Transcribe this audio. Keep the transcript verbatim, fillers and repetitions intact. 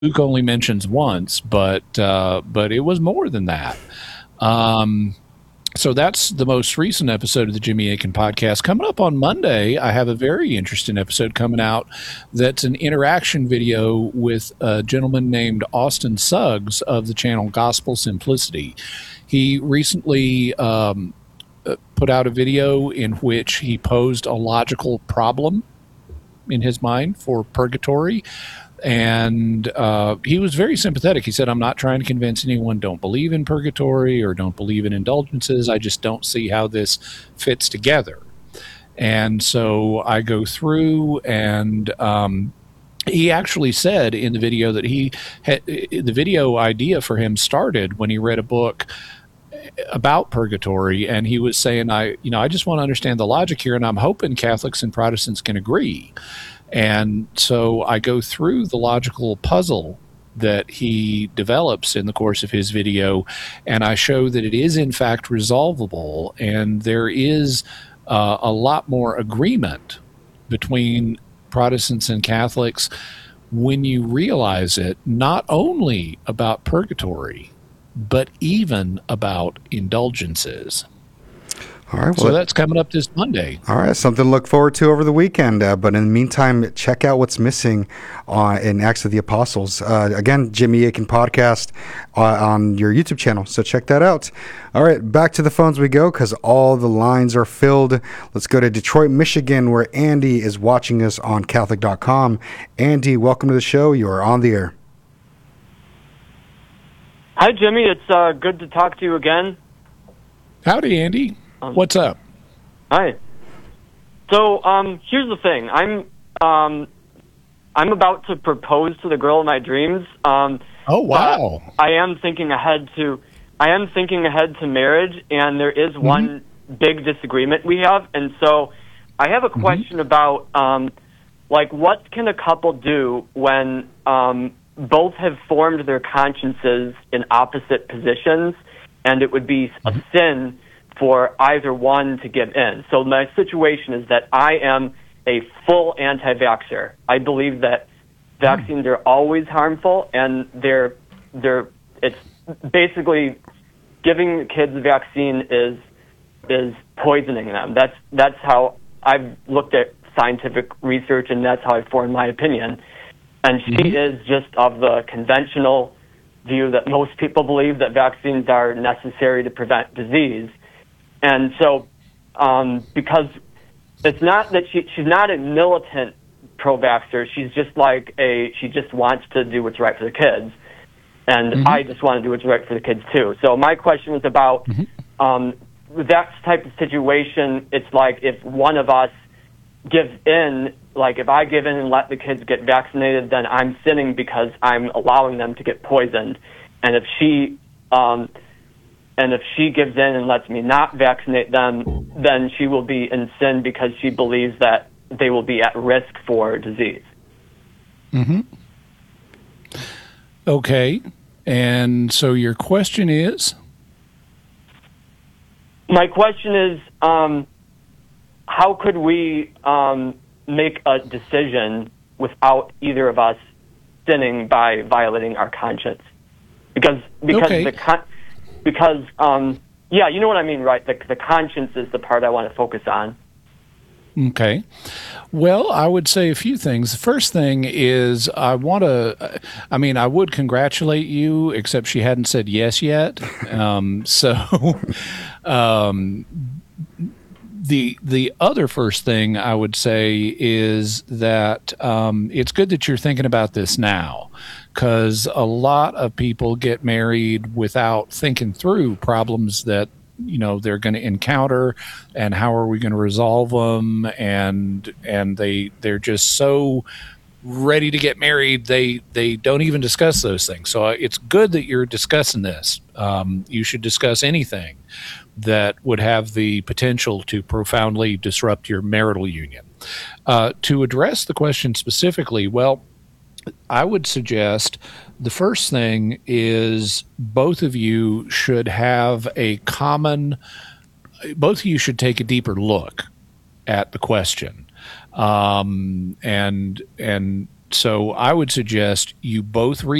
Luke only mentions once, but uh, but it was more than that. Um, so that's the most recent episode of the Jimmy Akin podcast. Coming up on Monday, I have a very interesting episode coming out that's an interaction video with a gentleman named Austin Suggs of the channel Gospel Simplicity. He recently um, put out a video in which he posed a logical problem in his mind for purgatory. And uh, he was very sympathetic. He said, I'm not trying to convince anyone don't believe in purgatory or don't believe in indulgences. I just don't see how this fits together. And so I go through and um, he actually said in the video that he had, the video idea for him started when he read a book about purgatory, and he was saying, I, you know, I just want to understand the logic here, and I'm hoping Catholics and Protestants can agree. And so I go through the logical puzzle that he develops in the course of his video, and I show that it is in fact resolvable, and there is uh, a lot more agreement between Protestants and Catholics when you realize it, not only about purgatory, but even about indulgences. All right. Well, so that's coming up this Monday. All right. Something to look forward to over the weekend. Uh, but in the meantime, check out what's missing uh, in Acts of the Apostles. Uh, again, Jimmy Akin podcast uh, on your YouTube channel. So check that out. All right. Back to the phones we go because all the lines are filled. Let's go to Detroit, Michigan, where Andy is watching us on Catholic dot com. Andy, welcome to the show. You are on the air. Hi, Jimmy. It's uh, good to talk to you again. Howdy, Andy. What's up? Hi. So, um, here's the thing. I'm, um, I'm about to propose to the girl of my dreams. Um, oh wow! I am thinking ahead to, I am thinking ahead to marriage, and there is mm-hmm. one big disagreement we have, and so I have a question mm-hmm. about, um, like, what can a couple do when um, both have formed their consciences in opposite positions, and it would be mm-hmm. a sin for either one to give in. So my situation is that I am a full anti-vaxxer. I believe that vaccines are always harmful, and they're they're it's basically giving kids a vaccine is is poisoning them. That's that's how I've looked at scientific research, and that's how I formed my opinion. And she mm-hmm. is just of the conventional view that most people believe that vaccines are necessary to prevent disease. And so, um, because it's not that she, she's not a militant pro-vaxxer, she's just like a, she just wants to do what's right for the kids. And mm-hmm. I just want to do what's right for the kids too. So my question was about, mm-hmm. um, that type of situation. It's like if one of us gives in, like if I give in and let the kids get vaccinated, then I'm sinning because I'm allowing them to get poisoned. And if she, um, And if she gives in and lets me not vaccinate them, then she will be in sin because she believes that they will be at risk for disease. Mm-hmm. Okay. And so your question is? My question is, um, how could we um, make a decision without either of us sinning by violating our conscience? Because because okay. the con- Because, um, yeah, you know what I mean, right? The, the conscience is the part I want to focus on. Okay. Well, I would say a few things. The first thing is I want to, I mean, I would congratulate you, except she hadn't said yes yet. Um, so um, the the other first thing I would say is that um, it's good that you're thinking about this now, because a lot of people get married without thinking through problems that, you know, they're going to encounter and how are we going to resolve them, and and they they're just so ready to get married they they don't even discuss those things. So it's good that you're discussing this. Um, you should discuss anything that would have the potential to profoundly disrupt your marital union. Uh, to address the question specifically, well, I would suggest the first thing is both of you should have a common, both of you should take a deeper look at the question. Um, and, and So I would suggest you both read